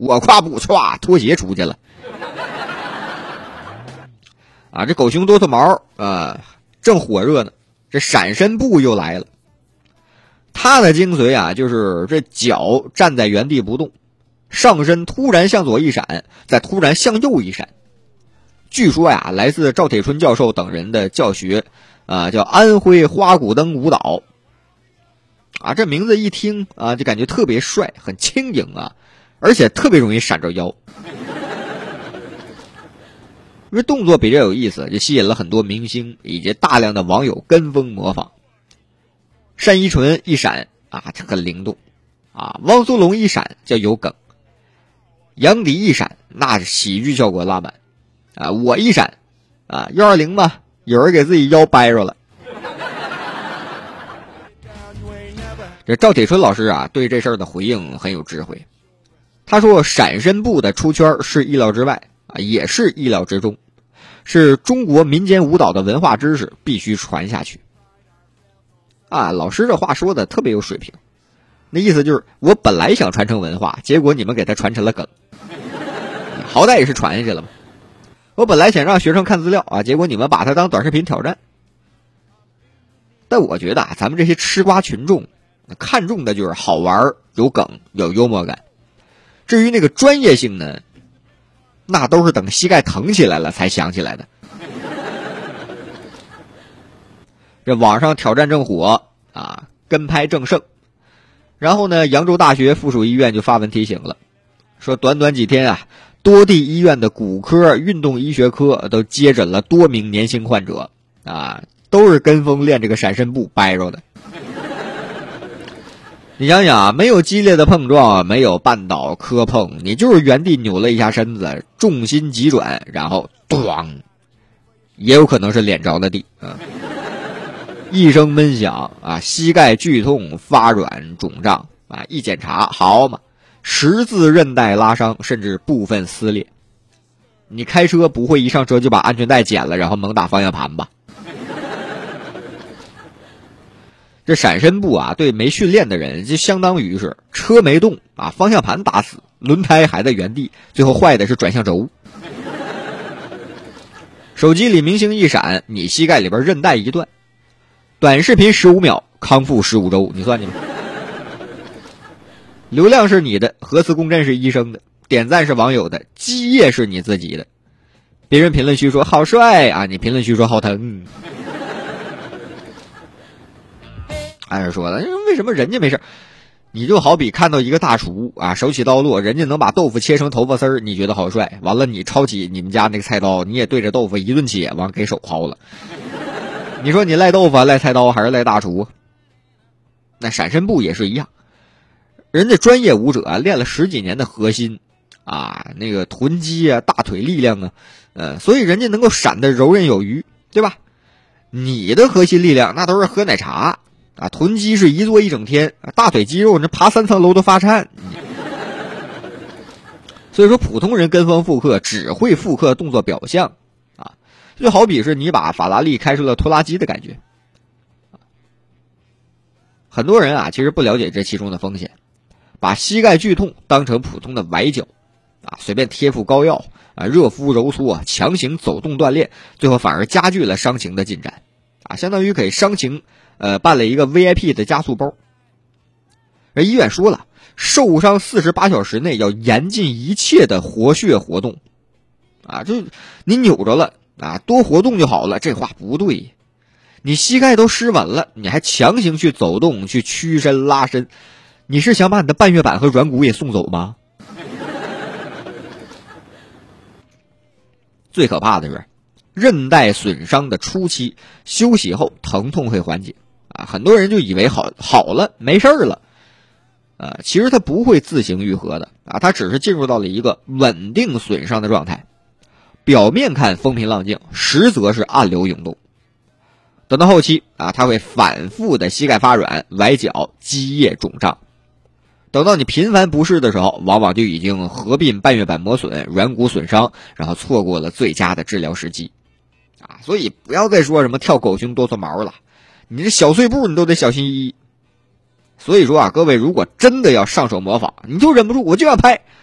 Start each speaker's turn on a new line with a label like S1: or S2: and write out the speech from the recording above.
S1: 我跨步歘脱鞋出去了。啊，这狗熊多脱毛正火热呢，这闪身步又来了。它的精髓啊，就是这脚站在原地不动，上身突然向左一闪，再突然向右一闪。据说呀，来自赵铁春教授等人的教学叫安徽花鼓灯舞蹈。啊，这名字一听啊，就感觉特别帅，很轻盈啊，而且特别容易闪着腰。因为动作比较有意思，就吸引了很多明星以及大量的网友跟风模仿。单依纯一闪啊，这很灵动啊；汪苏泷一闪叫有梗；杨迪一闪那是喜剧效果拉满啊；我一闪啊，120嘛，有人给自己腰掰着了。这赵铁春老师啊，对这事儿的回应很有智慧。他说，闪身步的出圈是意料之外啊，也是意料之中，是中国民间舞蹈的文化知识，必须传下去。啊，老师这话说的特别有水平，那意思就是我本来想传承文化，结果你们给他传成了梗，好歹也是传下去了嘛。我本来想让学生看资料啊，结果你们把它当短视频挑战。但我觉得啊，咱们这些吃瓜群众看重的就是好玩、有梗、有幽默感。至于那个专业性呢，那都是等膝盖疼起来了才想起来的。这网上挑战正火啊，跟拍正盛。然后呢，扬州大学附属医院就发文提醒了，说短短几天啊，多地医院的骨科、运动医学科都接诊了多名年轻患者啊，都是跟风练这个闪身步掰着的。你想想，没有激烈的碰撞，没有绊倒磕碰，你就是原地扭了一下身子，重心急转，然后咣，也有可能是脸着的地啊。一声闷响啊，膝盖剧痛、发软、肿胀啊，一检查，好嘛，10字韧带拉伤，甚至部分撕裂。你开车不会一上车就把安全带剪了，然后猛打方向盘吧？这闪身步啊，对没训练的人就相当于是车没动啊，方向盘打死，轮胎还在原地，最后坏的是转向轴。手机里明星一闪，你膝盖里边韧带一断，短视频15秒，康复15周，你算计吗？流量是你的，核磁共振是医生的，点赞是网友的，基业是你自己的。别人评论区说好帅啊，你评论区说好疼。还是说了，为什么人家没事？你就好比看到一个大厨啊，手起刀落，人家能把豆腐切成头发丝儿，你觉得好帅。完了，你抄起你们家那个菜刀，你也对着豆腐一顿切，完给手薅了。你说你赖豆腐、赖菜刀还是赖大厨？那闪身步也是一样，人家专业舞者啊，练了10几年的核心啊，那个臀肌啊、大腿力量啊，所以人家能够闪得游刃有余，对吧？你的核心力量那都是喝奶茶。啊，臀肌是一坐一整天，大腿肌肉那爬3层楼都发颤。所以说，普通人跟风复刻只会复刻动作表象啊，就好比是你把法拉利开出了拖拉机的感觉。很多人啊，其实不了解这其中的风险，把膝盖剧痛当成普通的崴脚啊，随便贴敷膏药啊，热敷揉搓啊，强行走动锻炼，最后反而加剧了伤情的进展啊，相当于给伤情办了一个 VIP 的加速包。而医院说了，受伤48小时内要严禁一切的活血活动啊，就你扭着了啊，多活动就好了，这话不对。你膝盖都失稳了，你还强行去走动去屈伸拉伸，你是想把你的半月板和软骨也送走吗？最可怕的是韧带损伤的初期，休息后疼痛会缓解啊，很多人就以为好了没事了其实它不会自行愈合的啊，它只是进入到了一个稳定损伤的状态，表面看风平浪静，实则是暗流涌动。等到后期啊，它会反复的膝盖发软、崴脚、积液肿胀。等到你频繁不适的时候，往往就已经合并半月板磨损、软骨损伤，然后错过了最佳的治疗时机啊！所以不要再说什么跳狗熊多脱毛了，你这小碎步你都得小心翼翼。所以说啊，各位如果真的要上手模仿，你就忍不住我就要拍